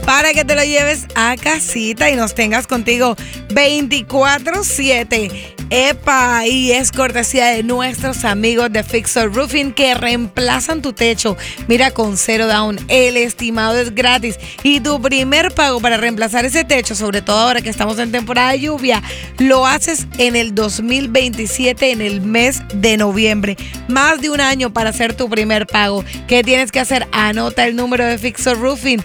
para que te lo lleves a casita y nos tengas contigo 24/7. ¡Epa! Y es cortesía de nuestros amigos de Fixer Roofing que reemplazan tu techo. Mira, con 0 down, el estimado es gratis. Y tu primer pago para reemplazar ese techo, sobre todo ahora que estamos en temporada de lluvia, lo haces en el 2027, en el mes de noviembre. Más de un año para hacer tu primer pago. ¿Qué tienes que hacer? Anota el número de Fixer Roofing.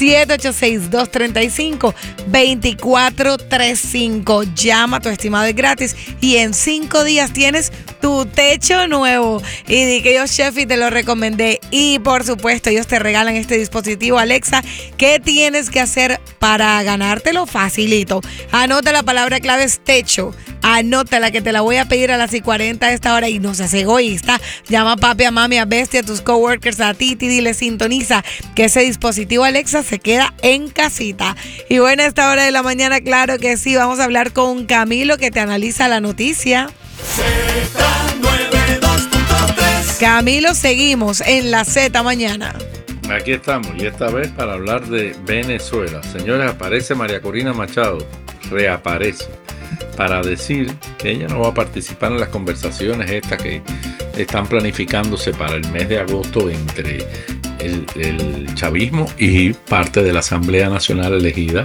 786-235-2435. Llama, tu estimado es gratis y en 5 días tienes tu techo nuevo. Y di que yo, Sheffy, te lo recomendé. Y por supuesto, ellos te regalan este dispositivo Alexa. ¿Qué tienes que hacer para ganártelo? Facilito. Anota la palabra clave es techo. Anótala que te la voy a pedir a las 40 de esta hora y no seas egoísta. Llama a papi, a mami, a bestia, a tus coworkers, a Titi, dile sintoniza que ese dispositivo Alexa se queda en casita. Y bueno, a esta hora de la mañana, claro que sí, vamos a hablar con Camilo que te analiza la noticia. Z92.3. Camilo, seguimos en la Z mañana. Aquí estamos y esta vez para hablar de Venezuela. Señores, aparece María Corina Machado, reaparece para decir que ella no va a participar en las conversaciones estas que están planificándose para el mes de agosto entre el chavismo y parte de la Asamblea Nacional elegida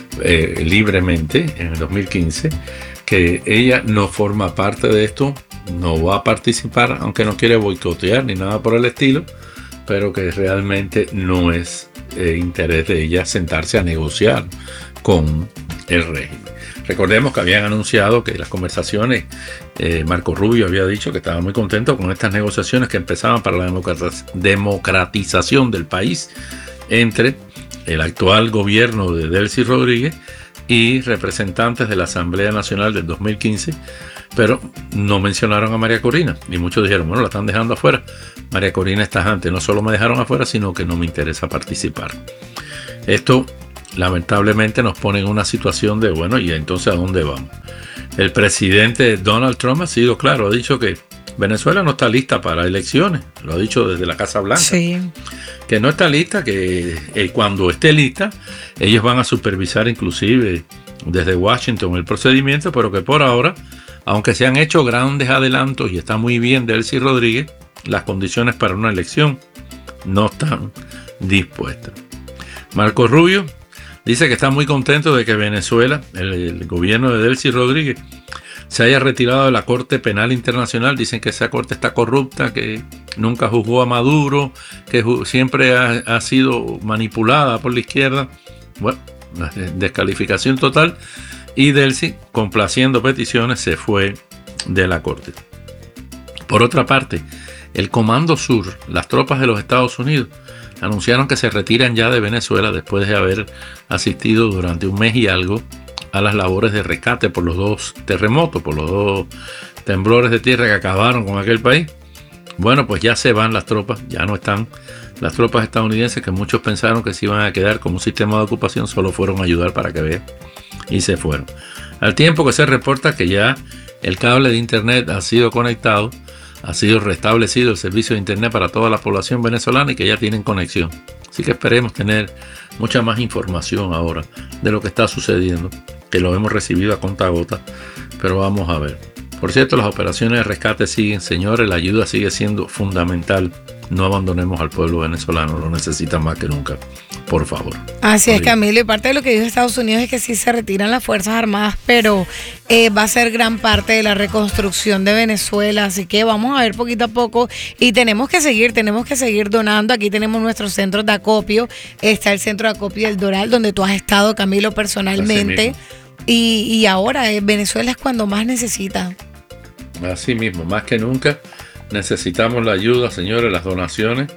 libremente en el 2015, que ella no forma parte de esto, no va a participar, aunque no quiere boicotear ni nada por el estilo, pero que realmente no es interés de ella sentarse a negociar con el régimen. Recordemos que habían anunciado que las conversaciones, Marco Rubio había dicho que estaba muy contento con estas negociaciones que empezaban para la democratización del país entre el actual gobierno de Delcy Rodríguez y representantes de la Asamblea Nacional del 2015, pero no mencionaron a María Corina. Y muchos dijeron, bueno, la están dejando afuera. María Corina está tajante, no solo me dejaron afuera, sino que no me interesa participar. Esto lamentablemente nos pone en una situación de, bueno, ¿y entonces a dónde vamos? El presidente Donald Trump ha sido claro, ha dicho que Venezuela no está lista para elecciones, lo ha dicho desde la Casa Blanca. Sí. Que no está lista, que cuando esté lista, ellos van a supervisar inclusive desde Washington el procedimiento, pero que por ahora, aunque se han hecho grandes adelantos y está muy bien Delcy Rodríguez, las condiciones para una elección no están dispuestas. Marco Rubio dice que está muy contento de que Venezuela, el gobierno de Delcy Rodríguez, se haya retirado de la Corte Penal Internacional. Dicen que esa corte está corrupta, que nunca juzgó a Maduro, que siempre ha sido manipulada por la izquierda. Bueno, descalificación total. Y Delcy, complaciendo peticiones, se fue de la corte. Por otra parte, el Comando Sur, las tropas de los Estados Unidos, anunciaron que se retiran ya de Venezuela después de haber asistido durante un mes y algo a las labores de rescate por los 2 terremotos, por los 2 temblores de tierra que acabaron con aquel país. Bueno, pues ya se van las tropas, ya no están las tropas estadounidenses que muchos pensaron que se iban a quedar como un sistema de ocupación, solo fueron a ayudar para que vean y se fueron. Al tiempo que se reporta que ya el cable de internet ha sido conectado, ha sido restablecido el servicio de internet para toda la población venezolana y que ya tienen conexión. Así que esperemos tener mucha más información ahora de lo que está sucediendo, que lo hemos recibido a cuentagotas, pero vamos a ver. Por cierto, las operaciones de rescate siguen, señores, la ayuda sigue siendo fundamental. No abandonemos al pueblo venezolano, lo necesita más que nunca, por favor. Así es, Camilo, y parte de lo que dijo Estados Unidos es que sí se retiran las Fuerzas Armadas, pero va a ser gran parte de la reconstrucción de Venezuela, así que vamos a ver poquito a poco y tenemos que seguir donando. Aquí tenemos nuestros centros de acopio, está el centro de acopio del Doral, donde tú has estado, Camilo, personalmente, y ahora Venezuela es cuando más necesita. Así mismo, más que nunca. Necesitamos la ayuda, señores, las donaciones.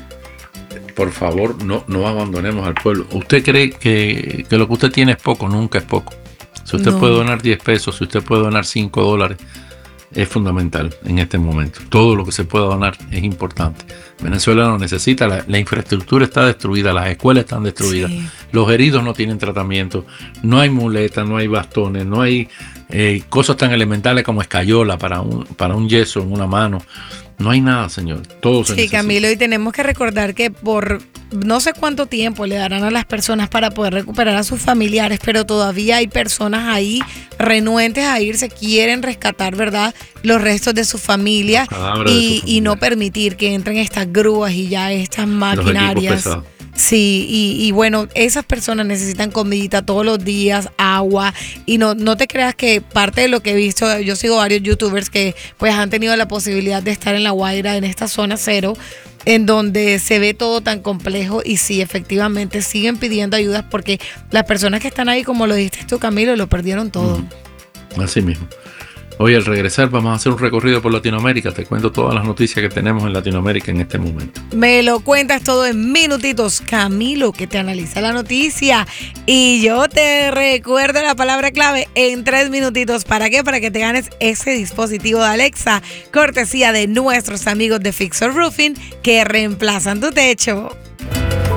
Por favor, no abandonemos al pueblo. ¿Usted cree que lo que usted tiene es poco? Nunca es poco. Si usted puede donar 10 pesos, si usted puede donar $5, es fundamental en este momento. Todo lo que se pueda donar es importante. Venezuela lo necesita, la infraestructura está destruida, las escuelas están destruidas, los heridos no tienen tratamiento, no hay muletas, no hay bastones, no hay cosas tan elementales como escayola para un yeso en una mano. No hay nada, señor. Todo se necesita. Camilo, y tenemos que recordar que por no sé cuánto tiempo le darán a las personas para poder recuperar a sus familiares, pero todavía hay personas ahí renuentes a irse, quieren rescatar, ¿verdad?, los restos de su familia y no permitir que entren estas grúas y ya estas maquinarias. Sí, y bueno, esas personas necesitan comidita todos los días, agua, y no te creas que parte de lo que he visto, yo sigo varios youtubers que pues han tenido la posibilidad de estar en La Guaira, en esta zona cero, en donde se ve todo tan complejo, y sí, efectivamente siguen pidiendo ayudas porque las personas que están ahí, como lo dijiste tú, Camilo, lo perdieron todo. Así mismo. Hoy al regresar vamos a hacer un recorrido por Latinoamérica. Te cuento todas las noticias que tenemos en Latinoamérica en este momento. Me lo cuentas todo en minutitos, Camilo, que te analiza la noticia. Y yo te recuerdo la palabra clave en 3 minutitos. ¿Para qué? Para que te ganes ese dispositivo de Alexa, cortesía de nuestros amigos de Fixer Roofing, que reemplazan tu techo.